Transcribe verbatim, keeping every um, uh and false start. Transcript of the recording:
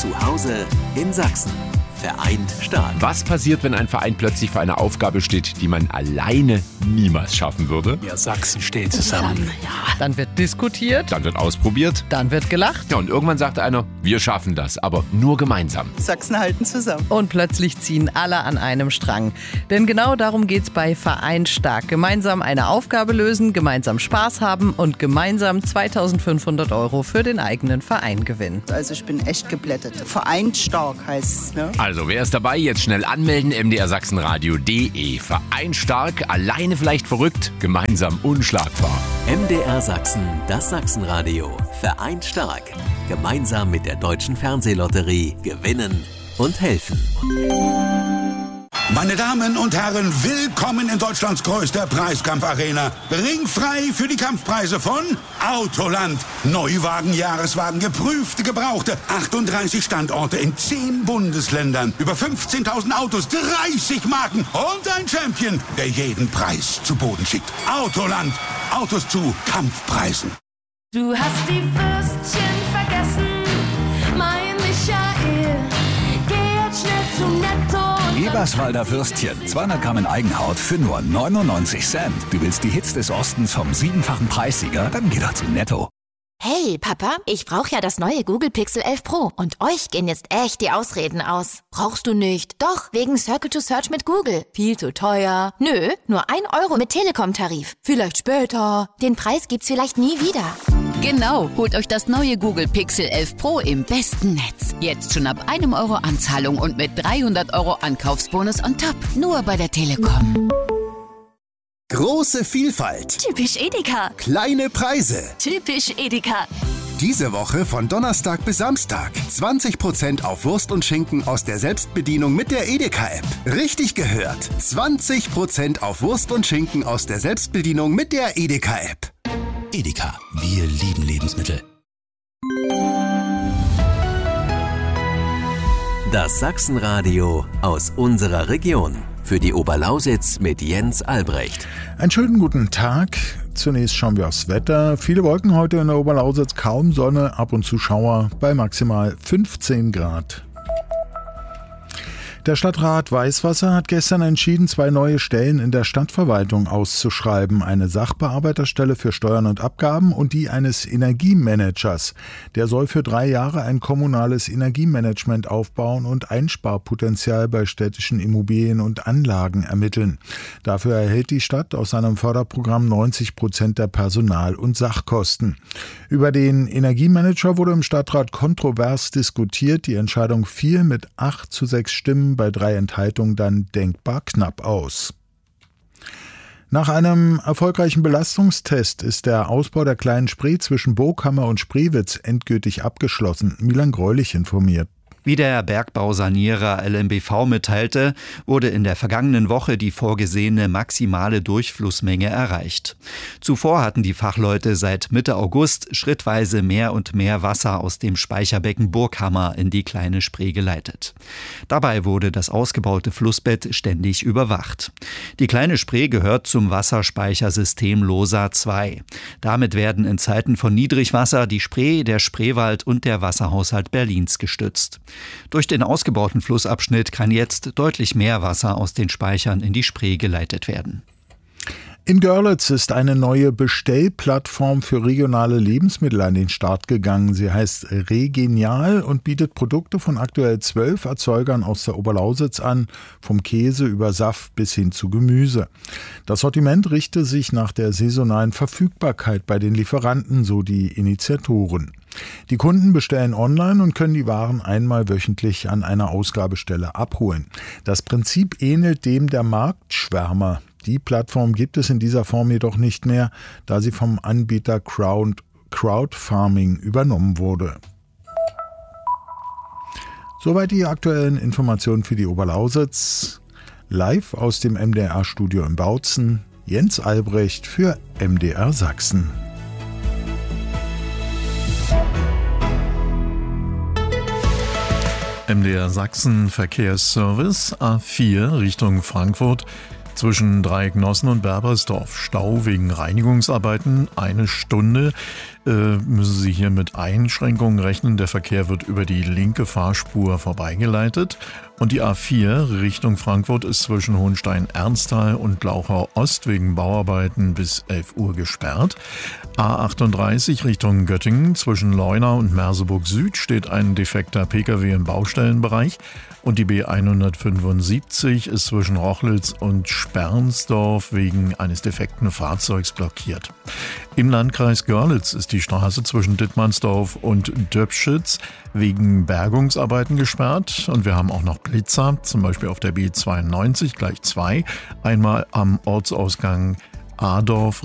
Zu Hause in Sachsen. Vereint stark. Was passiert, wenn ein Verein plötzlich vor einer Aufgabe steht, die man alleine niemals schaffen würde? Ja, Sachsen steht zusammen. Ja, dann wird diskutiert. Dann wird ausprobiert. Dann wird gelacht. Ja, und irgendwann sagt einer, wir schaffen das, aber nur gemeinsam. Sachsen halten zusammen. Und plötzlich ziehen alle an einem Strang. Denn genau darum geht's bei Vereint stark. Gemeinsam eine Aufgabe lösen, gemeinsam Spaß haben und gemeinsam zweitausendfünfhundert Euro für den eigenen Verein gewinnen. Also ich bin echt geblättert. Vereint stark heißt es, ne? Also, wer ist dabei? Jetzt schnell anmelden, m d r sachsenradio punkt d e. Vereint stark, alleine vielleicht verrückt, gemeinsam unschlagbar. M D R Sachsen, das Sachsenradio. Vereint stark. Gemeinsam mit der Deutschen Fernsehlotterie gewinnen und helfen. Meine Damen und Herren, willkommen in Deutschlands größter Preiskampfarena. Ringfrei für die Kampfpreise von Autoland. Neuwagen, Jahreswagen, geprüfte, gebrauchte. achtunddreißig Standorte in zehn Bundesländern. Über fünfzehntausend Autos, dreißig Marken und ein Champion, der jeden Preis zu Boden schickt. Autoland. Autos zu Kampfpreisen. Du hast die Würstchen vergessen, mein Michael. Geh jetzt schnell zu Netto. Eberswalder Würstchen, zweihundert Gramm in Eigenhaut für nur neunundneunzig Cent. Du willst die Hits des Ostens vom siebenfachen Preissieger? Dann geh doch zu Netto. Hey, Papa, ich brauche ja das neue Google Pixel elf Pro und euch gehen jetzt echt die Ausreden aus. Brauchst du nicht? Doch, wegen Circle to Search mit Google. Viel zu teuer. Nö, nur ein Euro mit Telekom-Tarif. Vielleicht später. Den Preis gibt's vielleicht nie wieder. Genau, holt euch das neue Google Pixel elf Pro im besten Netz. Jetzt schon ab einem Euro Anzahlung und mit dreihundert Euro Ankaufsbonus on top. Nur bei der Telekom. Große Vielfalt. Typisch Edeka. Kleine Preise. Typisch Edeka. Diese Woche von Donnerstag bis Samstag. zwanzig Prozent auf Wurst und Schinken aus der Selbstbedienung mit der Edeka-App. Richtig gehört. zwanzig Prozent auf Wurst und Schinken aus der Selbstbedienung mit der Edeka-App. Edeka, wir lieben Lebensmittel. Das Sachsenradio aus unserer Region. Für die Oberlausitz mit Jens Albrecht. Einen schönen guten Tag. Zunächst schauen wir aufs Wetter. Viele Wolken heute in der Oberlausitz, kaum Sonne, ab und zu Schauer bei maximal fünfzehn Grad. Der Stadtrat Weißwasser hat gestern entschieden, zwei neue Stellen in der Stadtverwaltung auszuschreiben. Eine Sachbearbeiterstelle für Steuern und Abgaben und die eines Energiemanagers. Der soll für drei Jahre ein kommunales Energiemanagement aufbauen und Einsparpotenzial bei städtischen Immobilien und Anlagen ermitteln. Dafür erhält die Stadt aus seinem Förderprogramm neunzig Prozent der Personal- und Sachkosten. Über den Energiemanager wurde im Stadtrat kontrovers diskutiert. Die Entscheidung fiel mit acht zu sechs Stimmen bei drei Enthaltungen dann denkbar knapp aus. Nach einem erfolgreichen Belastungstest ist der Ausbau der Kleinen Spree zwischen Burghammer und Spreewitz endgültig abgeschlossen. Milan Greulich informiert. Wie der Bergbausanierer L M B V mitteilte, wurde in der vergangenen Woche die vorgesehene maximale Durchflussmenge erreicht. Zuvor hatten die Fachleute seit Mitte August schrittweise mehr und mehr Wasser aus dem Speicherbecken Burghammer in die Kleine Spree geleitet. Dabei wurde das ausgebaute Flussbett ständig überwacht. Die Kleine Spree gehört zum Wasserspeichersystem LOSA zwei. Damit werden in Zeiten von Niedrigwasser die Spree, der Spreewald und der Wasserhaushalt Berlins gestützt. Durch den ausgebauten Flussabschnitt kann jetzt deutlich mehr Wasser aus den Speichern in die Spree geleitet werden. In Görlitz ist eine neue Bestellplattform für regionale Lebensmittel an den Start gegangen. Sie heißt Regenial und bietet Produkte von aktuell zwölf Erzeugern aus der Oberlausitz an, vom Käse über Saft bis hin zu Gemüse. Das Sortiment richte sich nach der saisonalen Verfügbarkeit bei den Lieferanten, so die Initiatoren. Die Kunden bestellen online und können die Waren einmal wöchentlich an einer Ausgabestelle abholen. Das Prinzip ähnelt dem der Marktschwärmer. Die Plattform gibt es in dieser Form jedoch nicht mehr, da sie vom Anbieter Crowd, Crowdfarming übernommen wurde. Soweit die aktuellen Informationen für die Oberlausitz. Live aus dem M D R-Studio in Bautzen, Jens Albrecht für M D R Sachsen. M D R Sachsen Verkehrsservice A vier Richtung Frankfurt. Zwischen Dreiecknossen und Berbersdorf Stau wegen Reinigungsarbeiten eine Stunde. äh, müssen Sie hier mit Einschränkungen rechnen. Der Verkehr wird über die linke Fahrspur vorbeigeleitet. Und die A vier Richtung Frankfurt ist zwischen Hohenstein-Ernsthal und Glauchau Ost wegen Bauarbeiten bis elf Uhr gesperrt. A achtunddreißig Richtung Göttingen zwischen Leuna und Merseburg Süd steht ein defekter Pkw im Baustellenbereich. Und die B hundertfünfundsiebzig ist zwischen Rochlitz und Spernsdorf wegen eines defekten Fahrzeugs blockiert. Im Landkreis Görlitz ist die Straße zwischen Dittmannsdorf und Döbschitz wegen Bergungsarbeiten gesperrt. Und wir haben auch noch Blitzer, zum Beispiel auf der B zweiundneunzig gleich zwei, einmal am Ortsausgang Adorf